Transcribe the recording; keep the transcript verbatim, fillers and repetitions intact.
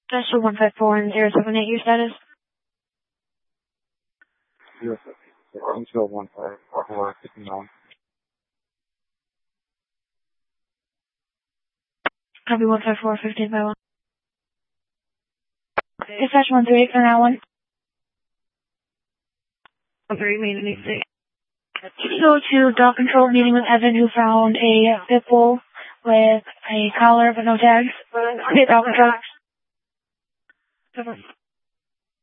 That's one five four and zero seven eight, your status? Yes, Intel one five four fifty-nine. Copy one five four fifteen by one. Dispatch one three eight for now one. one three mean anything. So to dog control meeting with Evan, who found a pit bull with a collar but no tags. Okay, dog control.